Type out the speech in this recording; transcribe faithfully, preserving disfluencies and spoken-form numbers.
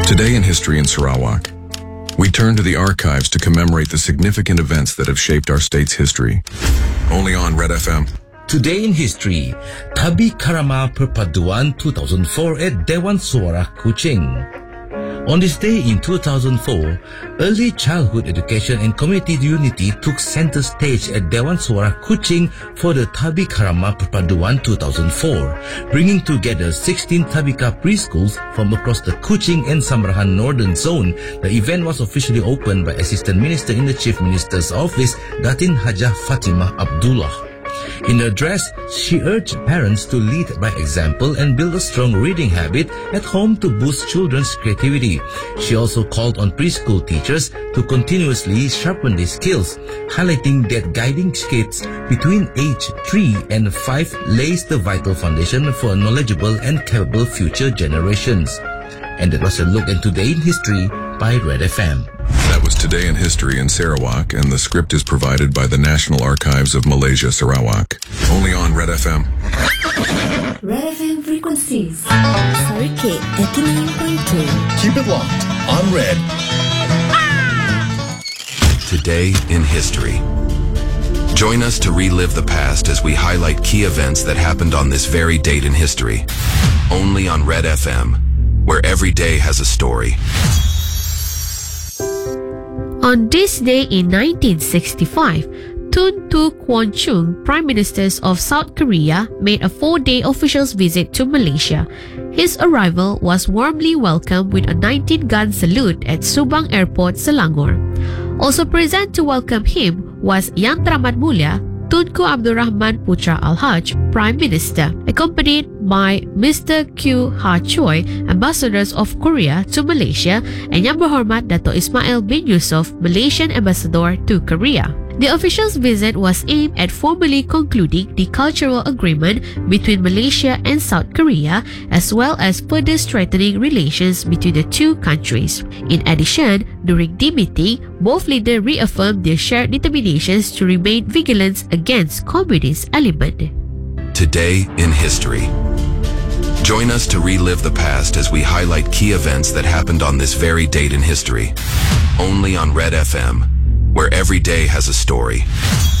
Today in History in Sarawak, we turn to the archives to commemorate the significant events that have shaped our state's history. Only on Red F M. Today in History, Tabi Karama Perpaduan two thousand four at Dewan Suara Kuching. On this day in two thousand four, early childhood education and community unity took center stage at Dewan Suara Kuching for the Tabi Karama Perpaduan two thousand four, bringing together sixteen Tabika preschools from across the Kuching and Samarahan Northern Zone. The event was officially opened by Assistant Minister in the Chief Minister's Office, Datin Hajah Fatimah Abdullah. In her address, she urged parents to lead by example and build a strong reading habit at home to boost children's creativity. She also called on preschool teachers to continuously sharpen their skills, highlighting that guiding kids between age three and five lays the vital foundation for knowledgeable and capable future generations. And that was a look at Today in History by Red F M. That was Today in History in Sarawak, and the script is provided by the National Archives of Malaysia, Sarawak. Only on Red F M. Red F M frequencies. Sarikit eighty-nine point two. Keep it locked on Red. Today in History. Join us to relive the past as we highlight key events that happened on this very date in history. Only on Red F M, where every day has a story. On this day in nineteen sixty-five, Tun Tu Kwan Chung, Prime Minister of South Korea, made a four-day official visit to Malaysia. His arrival was warmly welcomed with a nineteen-gun salute at Subang Airport, Selangor. Also present to welcome him was Yang Teramat Mulia, Tunku Abdul Rahman Putra Al-Haj, Prime Minister, accompanied by Mister Q Ha Choi, Ambassadors of Korea to Malaysia, and Yang Berhormat Dato Ismail bin Yusof, Malaysian Ambassador to Korea. The official's visit was aimed at formally concluding the cultural agreement between Malaysia and South Korea, as well as further strengthening relations between the two countries. In addition, during the meeting, both leaders reaffirmed their shared determinations to remain vigilant against communist element. Today in History. Join us to relive the past as we highlight key events that happened on this very date in history. Only on Red F M, where every day has a story.